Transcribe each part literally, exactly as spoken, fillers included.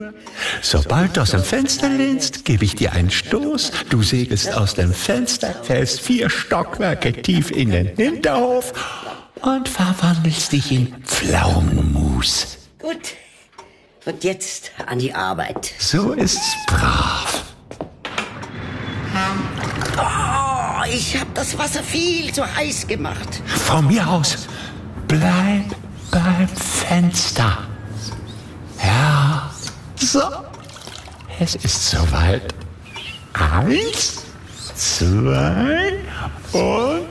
Sobald du aus dem Fenster lehnst, gebe ich dir einen Stoß. Du segelst aus dem Fenster, fällst vier Stockwerke tief in den Hinterhof und verwandelst dich in Pflaumenmus. Gut. Und jetzt an die Arbeit. So ist's brav. Oh, ich habe das Wasser viel zu heiß gemacht. Von mir aus, bleib beim Fenster. Ja, so. Es ist soweit. Eins, zwei und...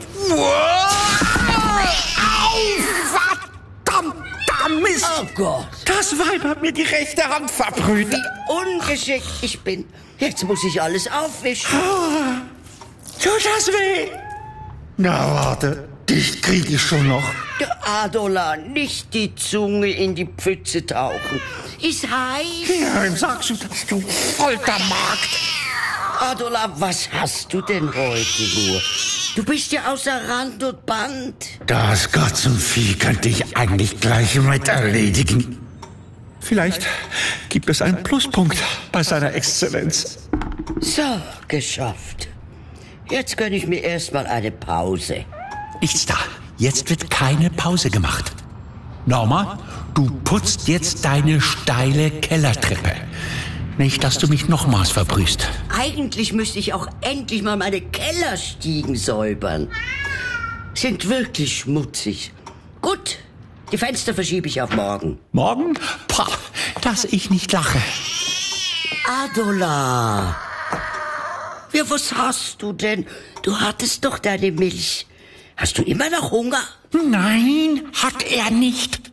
Verdammter Mist! Oh Gott! Das Weib hat mir die rechte Hand verbrüht. Wie ungeschickt ich bin. Jetzt muss ich alles aufwischen. Ah, tut das weh? Na, warte. Dich krieg ich schon noch. Adola, nicht die Zunge in die Pfütze tauchen. Ist heiß. Ja, sagst du das, du Foltermagd. Adola, was hast du denn heute nur? Du bist ja außer Rand und Band. Das Gotzenvieh könnte ich eigentlich gleich mit erledigen. Vielleicht gibt es einen Pluspunkt bei seiner Exzellenz. So, geschafft. Jetzt gönne ich mir erstmal eine Pause. Nichts da. Jetzt wird keine Pause gemacht. Norma, du putzt jetzt deine steile Kellertreppe. Nicht, dass du mich nochmals verbrühst. Eigentlich müsste ich auch endlich mal meine Kellerstiegen säubern. Sind wirklich schmutzig. Gut, die Fenster verschiebe ich auf morgen. Morgen? Pah, dass ich nicht lache. Adola. Ja, was hast du denn? Du hattest doch deine Milch. Hast du immer noch Hunger? Nein, hat er nicht.